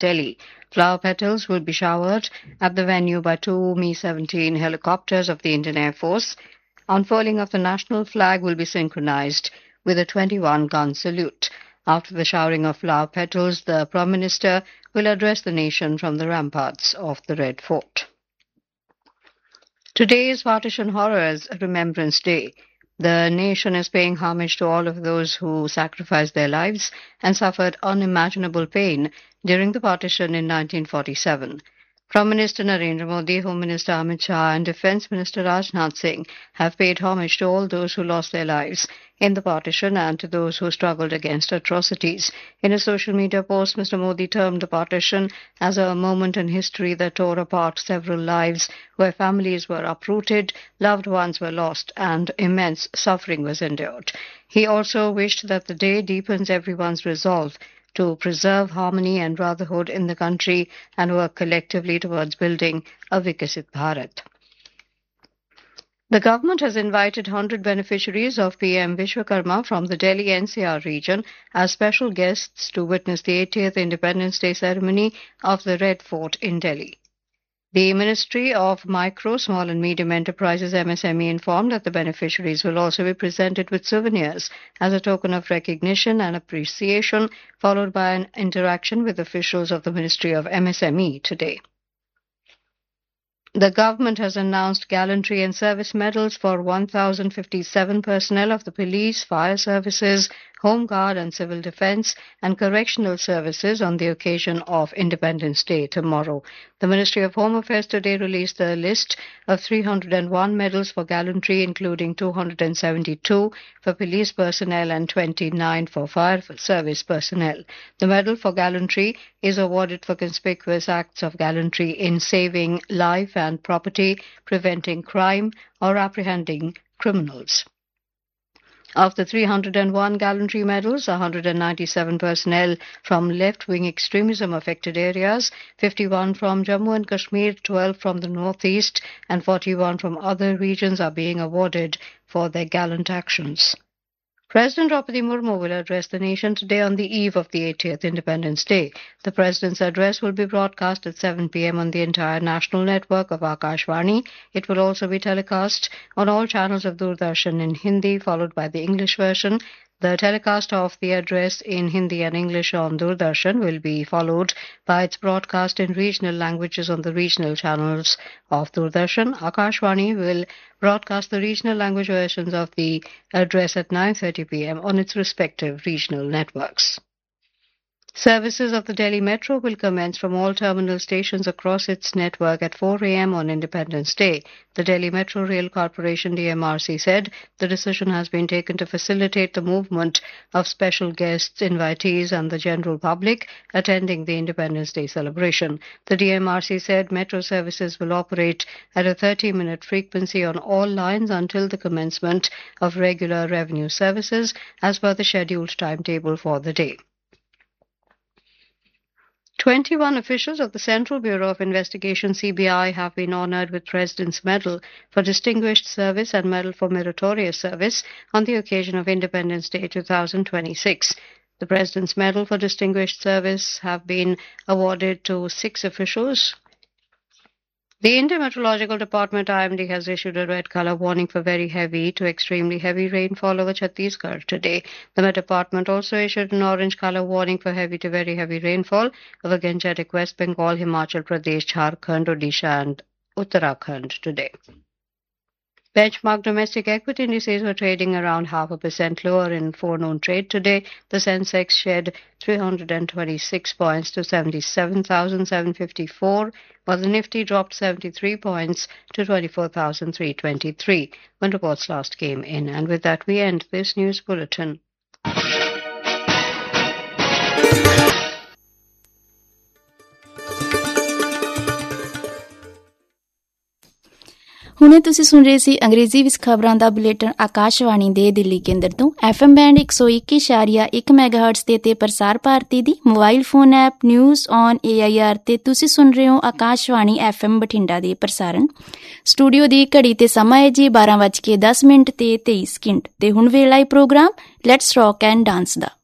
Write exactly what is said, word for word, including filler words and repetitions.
Delhi. Flower petals will be showered at the venue by two Mi seventeen helicopters of the Indian Air Force. Unfurling of the national flag will be synchronized with a twenty-one gun salute. After the showering of flower petals, the Prime Minister will address the nation from the ramparts of the Red Fort. Today is Partition Horrors Remembrance Day. The nation is paying homage to all of those who sacrificed their lives and suffered unimaginable pain during the partition in nineteen forty-seven. Prime Minister Narendra Modi, Home Minister Amit Shah and Defence Minister Rajnath Singh have paid homage to all those who lost their lives in the partition and to those who struggled against atrocities. In a social media post, Mister Modi termed the partition as a moment in history that tore apart several lives, where families were uprooted, loved ones were lost, and immense suffering was endured. He also wished that the day deepens everyone's resolve to preserve harmony and brotherhood in the country and work collectively towards building a Vikasit Bharat. The government has invited one hundred beneficiaries of P M Vishwakarma from the Delhi N C R region as special guests to witness the eightieth Independence Day ceremony of the Red Fort in Delhi. The Ministry of Micro, Small and Medium Enterprises M S M E informed that the beneficiaries will also be presented with souvenirs as a token of recognition and appreciation, followed by an interaction with officials of the Ministry of M S M E today. The government has announced gallantry and service medals for one thousand fifty-seven personnel of the police, fire services, Home Guard and Civil Defence and Correctional Services on the occasion of Independence Day tomorrow. The Ministry of Home Affairs today released the list of three hundred one medals for gallantry, including two hundred seventy-two for police personnel and twenty-nine for fire service personnel. The medal for gallantry is awarded for conspicuous acts of gallantry in saving life and property, preventing crime, or apprehending criminals. Of the three hundred one gallantry medals, one hundred ninety-seven personnel from left-wing extremism affected areas, fifty-one from Jammu and Kashmir, twelve from the northeast, and forty-one from other regions are being awarded for their gallant actions. President Draupadi Murmu will address the nation today on the eve of the eightieth Independence Day. The President's address will be broadcast at seven p.m. on the entire national network of Akashvani. It will also be telecast on all channels of Doordarshan in Hindi, followed by the English version. The telecast of the address in Hindi and English on Doordarshan will be followed by its broadcast in regional languages on the regional channels of Doordarshan. Akashvani will broadcast the regional language versions of the address at nine thirty p.m. on its respective regional networks. Services of the Delhi Metro will commence from all terminal stations across its network at four a.m. on Independence Day. The Delhi Metro Rail Corporation D M R C said the decision has been taken to facilitate the movement of special guests, invitees and the general public attending the Independence Day celebration. The D M R C said metro services will operate at a thirty-minute frequency on all lines until the commencement of regular revenue services as per the scheduled timetable for the day. twenty-one officials of the Central Bureau of Investigation C B I have been honoured with President's Medal for Distinguished Service and Medal for Meritorious Service on the occasion of Independence Day two thousand twenty-six. The President's Medal for Distinguished Service have been awarded to six officials. The Indian Meteorological Department I M D has issued a red colour warning for very heavy to extremely heavy rainfall over Chhattisgarh today. The Met Department also issued an orange colour warning for heavy to very heavy rainfall over Gangetic West Bengal, Himachal Pradesh, Jharkhand, Odisha and Uttarakhand today. Benchmark domestic equity indices were trading around half a percent lower in forenoon trade today. The Sensex shed three hundred twenty-six points to seventy-seven thousand seven hundred fifty-four, while the Nifty dropped seventy-three points to twenty-four thousand three hundred twenty-three when reports last came in. And with that, we end this news bulletin. ਹੁਣੇ ਤੁਸੀਂ ਸੁਣ ਰਹੇ ਸੀ ਅੰਗਰੇਜ਼ੀ ਵਿੱਚ ਖਬਰਾਂ ਦਾ bulletin Akashvani ਦੇ ਦਿੱਲੀ ਕੇਂਦਰ ਤੋਂ F M band ਇੱਕ ਸੌ ਇੱਕੀ ਇਸ਼ਾਰੀਆ ਇੱਕ ਮੈਗਾਹਰਟਜ਼ ਦੇ ਤੇ ਪ੍ਰਸਾਰ ਭਾਰਤੀ ਦੀ mobile phone app news on A I R ਤੇ ਤੁਸੀਂ ਸੁਣ ਰਹੇ ਹੋ ਆਕਾਸ਼ਵਾਣੀ ਐਫ ਐਮ ਬਠਿੰਡਾ ਦੇ ਪ੍ਰਸਾਰਣ। ਸਟੂਡੀਓ ਦੀ ਘੜੀ ਤੇ ਸਮਾਂ ਹੈ ਜੀ ਬਾਰਾਂ ਵੱਜ ਕੇ ਦਸ ਮਿੰਟ ਤੇ ਤੇਈ ਸਕਿੰਟ ਤੇ ਹੁਣ ਵੇਲਾ ਹੈ programme let's rock and dance the.